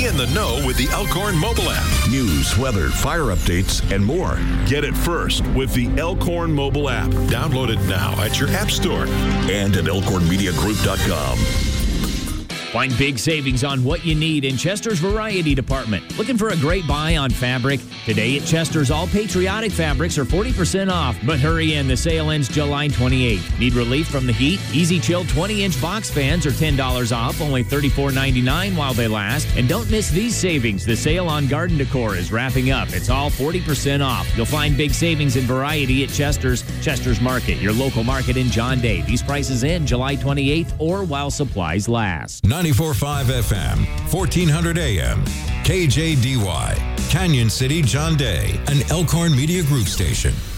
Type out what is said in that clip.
Be in the know with the Elkhorn mobile app. News, weather, fire updates, and more. Get it first with the Elkhorn mobile app. Download it now at your app store. And at elkhornmediagroup.com. Find big savings on what you need in Chester's Variety Department. Looking for a great buy on fabric? Today at Chester's, all patriotic fabrics are 40% off. But hurry in, the sale ends July 28th. Need relief from the heat? Easy Chill 20-inch box fans are $10 off, only $34.99 while they last. And don't miss these savings. The sale on garden decor is wrapping up. It's all 40% off. You'll find big savings in variety at Chester's. Chester's Market, your local market in John Day. These prices end July 28th or while supplies last. 94.5 FM, 1400 AM, KJDY, Canyon City, John Day, an Elkhorn Media Group station.